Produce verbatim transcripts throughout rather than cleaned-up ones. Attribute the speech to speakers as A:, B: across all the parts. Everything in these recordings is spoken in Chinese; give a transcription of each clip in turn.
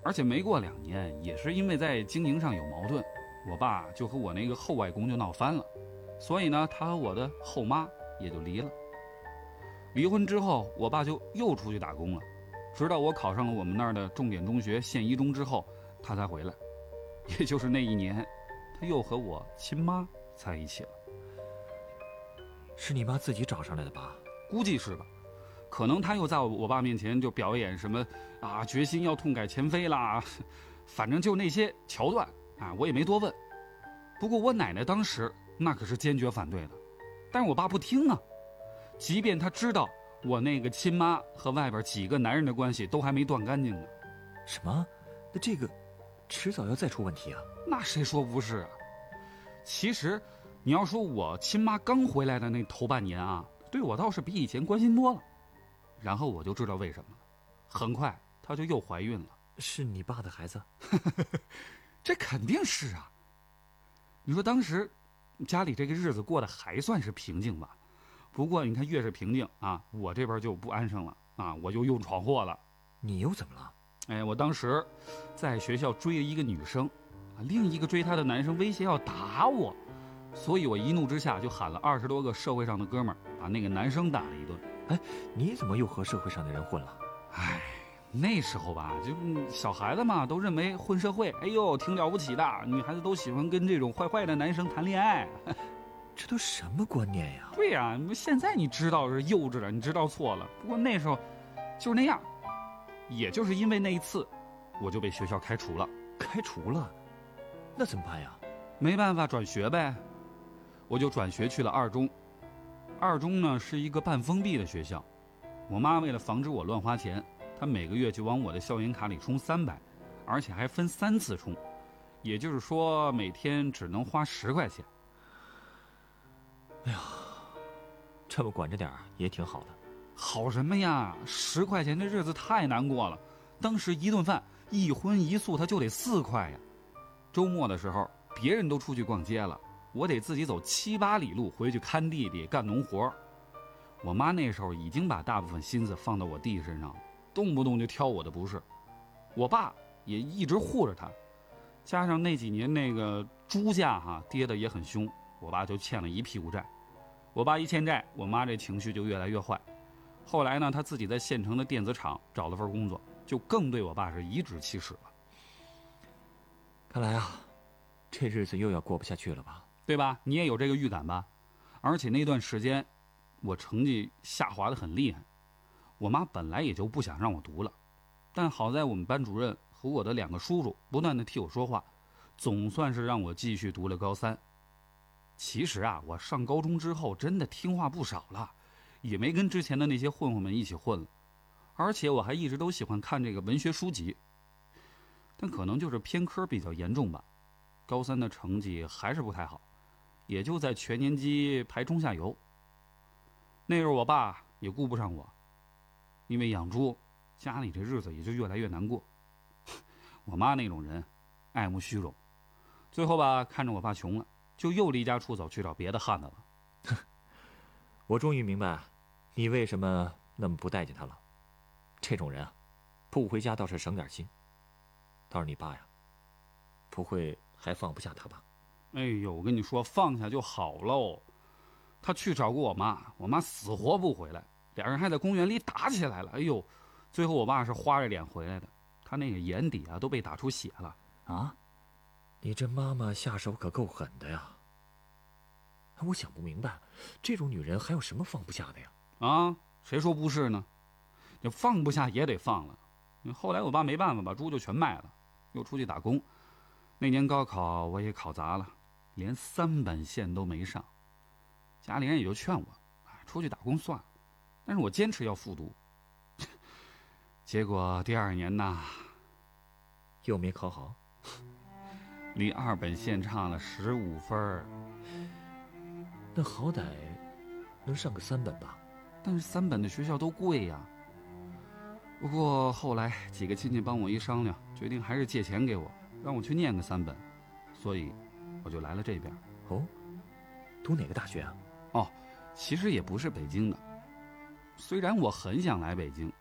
A: 而且没过两年，也是因为在经营上有矛盾，我爸就和我那个后外公就闹翻了，所以呢，他和我的后妈也就离了。离婚之后，我爸就又出去打工了，直到我考上了我们那儿的重点中学县一中之后，他才回来。也就是那一年，他又和我亲妈在一起了。
B: 是你妈自己找上来的吧？
A: 估计是吧。可能他又在我爸面前就表演什么啊，决心要痛改前非啦，反正就那些桥段啊，我也没多问。不过我奶奶当时那可是坚决反对的，但是我爸不听啊。即便他知道我那个亲妈和外边几个男人的关系都还没断干净呢。
B: 什么？那这个迟早要再出问题啊？
A: 那谁说不是啊？其实你要说我亲妈刚回来的那头半年啊，对我倒是比以前关心多了。然后我就知道为什么了，很快她就又怀孕了。
B: 是你爸的孩子？
A: 这肯定是啊。你说当时家里这个日子过得还算是平静吧，不过你看越是平静啊，我这边就不安生了啊，我就又闯祸了。
B: 你又怎么了？
A: 哎，我当时在学校追了一个女生啊，另一个追她的男生威胁要打我，所以我一怒之下就喊了二十多个社会上的哥们儿，把那个男生打了一顿。
B: 哎，你怎么又和社会上的人混了？
A: 哎，那时候吧，就小孩子嘛，都认为混社会，哎呦，挺了不起的，女孩子都喜欢跟这种坏坏的男生谈恋爱。
B: 这都什么观念呀？
A: 对呀，现在你知道是幼稚了，你知道错了。不过那时候就是那样，也就是因为那一次，我就被学校开除了。
B: 开除了？那怎么办呀？
A: 没办法，转学呗。我就转学去了二中。二中呢是一个半封闭的学校，我妈为了防止我乱花钱，她每个月就往我的校园卡里充三百，而且还分三次充，也就是说每天只能花十块钱。
B: 哎呀，这么管着点也挺好的。
A: 好什么呀？十块钱的日子太难过了。当时一顿饭一荤一素，它就得四块呀。周末的时候，别人都出去逛街了，我得自己走七八里路回去看弟弟干农活。我妈那时候已经把大部分心思放到我弟身上了，动不动就挑我的不是。我爸也一直护着他，加上那几年那个猪价哈跌得也很凶，我爸就欠了一屁股债。我爸一欠债，我妈这情绪就越来越坏。后来呢，他自己在县城的电子厂找了份工作，就更对我爸是颐指气使了。
B: 看来啊，这日子又要过不下去了吧？
A: 对吧？你也有这个预感吧？而且那段时间，我成绩下滑得很厉害。我妈本来也就不想让我读了，但好在我们班主任和我的两个叔叔不断地替我说话，总算是让我继续读了高三。其实啊，我上高中之后真的听话不少了，也没跟之前的那些混混们一起混了，而且我还一直都喜欢看这个文学书籍。但可能就是偏科比较严重吧，高三的成绩还是不太好，也就在全年级排中下游。那时候我爸也顾不上我，因为养猪，家里这日子也就越来越难过。我妈那种人，爱慕虚荣，最后吧，看着我爸穷了，就又离家出走去找别的汉子了。
B: 我终于明白你为什么那么不待见他了。这种人啊，不回家倒是省点心。倒是你爸呀，不会还放不下他吧？
A: 哎呦，我跟你说，放下就好喽。他去找过我妈，我妈死活不回来，两人还在公园里打起来了。哎呦，最后我爸是花着脸回来的，他那个眼底啊都被打出血了。
B: 啊，你这妈妈下手可够狠的呀！我想不明白，这种女人还有什么放不下的呀？
A: 啊，谁说不是呢？你放不下也得放了。后来我爸没办法，把猪就全卖了，又出去打工。那年高考我也考砸了，连三本线都没上。家里人也就劝我，出去打工算了。但是我坚持要复读。结果第二年呢，
B: 又没考好，
A: 离二本线差了十五分。
B: 那好歹能上个三本吧？
A: 但是三本的学校都贵呀。不过后来几个亲戚帮我一商量，决定还是借钱给我，让我去念个三本，所以我就来了这边。
B: 哦，读哪个大学啊？
A: 哦，其实也不是北京的。虽然我很想来北京，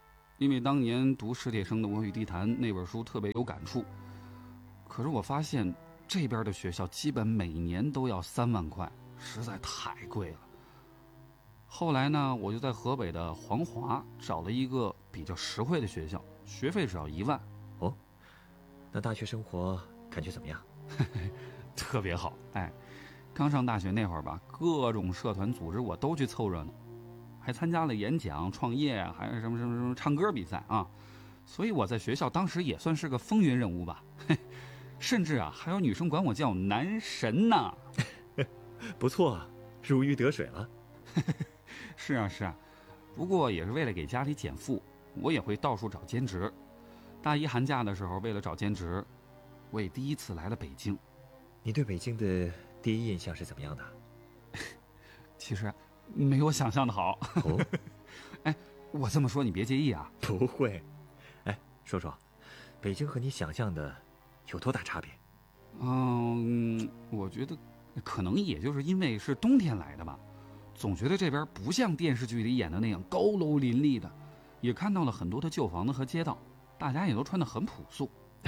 A: 因为当年读史铁生的《我与地坛》那本书特别有感触。可是我发现这边的学校基本每年都要三万块，实在太贵了。后来呢，我就在河北的黄华找了一个比较实惠的学校，学费只要一万。
B: 哦，那大学生活感觉怎么样？
A: 特别好，哎，刚上大学那会儿吧，各种社团组织我都去凑热闹，还参加了演讲、创业，还有什么什么什么唱歌比赛啊。所以我在学校当时也算是个风云人物吧，甚至啊，还有女生管我叫男神呢。
B: 不错啊，如鱼得水了。
A: 是啊是啊，不过也是为了给家里减负，我也会到处找兼职。大一寒假的时候，为了找兼职，我也第一次来了北京。
B: 你对北京的第一印象是怎么样的？
A: 其实没我想象的好。
B: 哦，
A: 哎，我这么说你别介意啊。
B: 不会。哎，说说，北京和你想象的有多大差别？
A: 嗯，我觉得可能也就是因为是冬天来的吧，总觉得这边不像电视剧里演的那样高楼林立的，也看到了很多的旧房子和街道，大家也都穿得很朴素。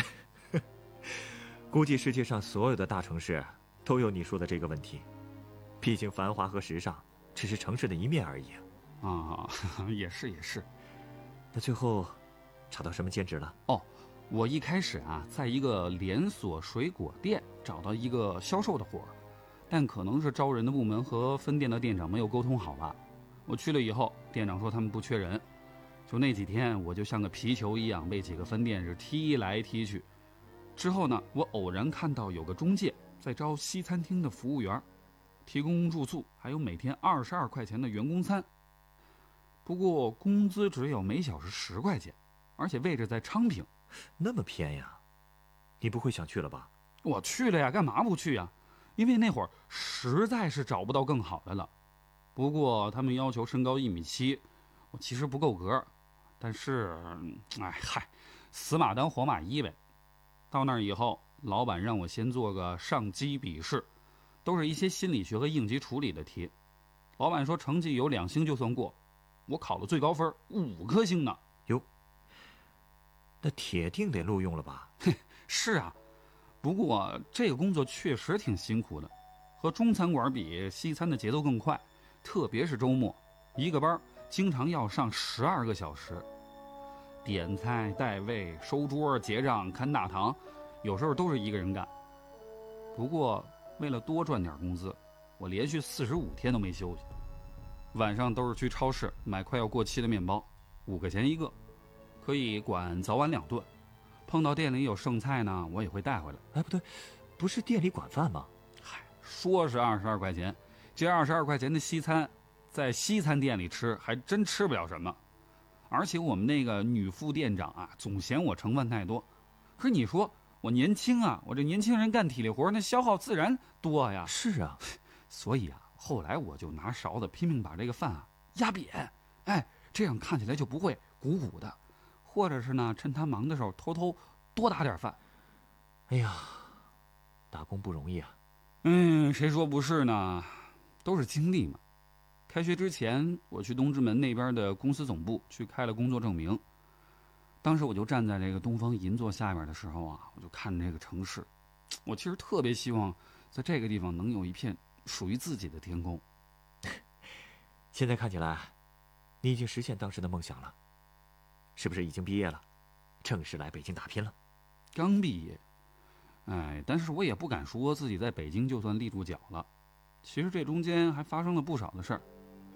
B: 估计世界上所有的大城市都有你说的这个问题，毕竟繁华和时尚只是城市的一面而已
A: 啊。啊，也是也是。
B: 那最后找到什么兼职了？
A: 哦，我一开始啊，在一个连锁水果店找到一个销售的活儿，但可能是招人的部门和分店的店长没有沟通好吧。我去了以后，店长说他们不缺人，就那几天我就像个皮球一样被几个分店是踢来踢去。之后呢，我偶然看到有个中介在招西餐厅的服务员，提供住宿，还有每天二十二块钱的员工餐。不过工资只有每小时十块钱，而且位置在昌平。
B: 那么偏呀？你不会想去了吧？
A: 我去了呀，干嘛不去呀？因为那会儿实在是找不到更好的了。不过他们要求身高一米七，我其实不够格，但是，哎嗨，死马当活马医呗。到那儿以后，老板让我先做个上机笔试，都是一些心理学和应急处理的题。老板说成绩有两星就算过，我考了最高分五颗星呢。
B: 哟，那铁定得录用了吧？
A: 是啊，不过这个工作确实挺辛苦的，和中餐馆比，西餐的节奏更快，特别是周末，一个班经常要上十二个小时。点菜、带位、收桌、结账、看大堂，有时候都是一个人干。不过为了多赚点工资，我连续四十五天都没休息。晚上都是去超市买快要过期的面包，五块钱一个，可以管早晚两顿。碰到店里有剩菜呢，我也会带回来。
B: 哎，不对，不是店里管饭吗？
A: 嗨，说是二十二块钱，这二十二块钱的西餐，在西餐店里吃还真吃不了什么。而且我们那个女副店长啊，总嫌我成分太多。可是你说我年轻啊，我这年轻人干体力活，那消耗自然多呀。
B: 是啊，
A: 所以啊，后来我就拿勺子拼命把这个饭啊压扁，哎，这样看起来就不会鼓鼓的。或者是呢，趁他忙的时候偷偷多打点饭。
B: 哎呀，打工不容易啊。
A: 嗯，谁说不是呢？都是经历嘛。开学之前，我去东直门那边的公司总部去开了工作证明。当时我就站在这个东方银座下面的时候啊，我就看这个城市，我其实特别希望在这个地方能有一片属于自己的天空。
B: 现在看起来，你已经实现当时的梦想了，是不是已经毕业了，正式来北京打拼了？
A: 刚毕业，哎，但是我也不敢说自己在北京就算立住脚了。其实这中间还发生了不少的事儿。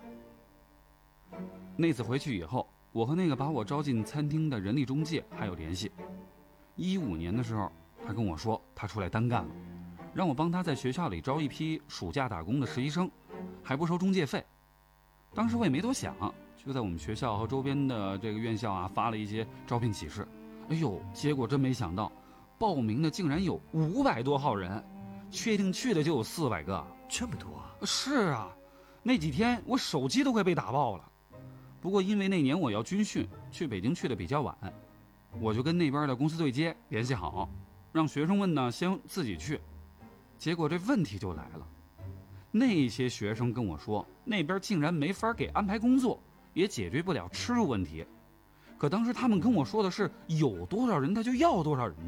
A: 那次回去以后，我和那个把我招进餐厅的人力中介还有联系。一五年的时候，他跟我说他出来单干了，让我帮他在学校里招一批暑假打工的实习生，还不收中介费。当时我也没多想，就在我们学校和周边的这个院校啊发了一些招聘启事。哎呦，结果真没想到，报名的竟然有五百多号人，确定去的就有四百个。
B: 这么多啊？
A: 是啊，那几天我手机都快被打爆了。不过因为那年我要军训，去北京去的比较晚，我就跟那边的公司对接联系好，让学生们呢先自己去。结果这问题就来了，那些学生跟我说，那边竟然没法给安排工作，也解决不了吃住问题。 可当时他们跟我说的是有多少人他就要多少人。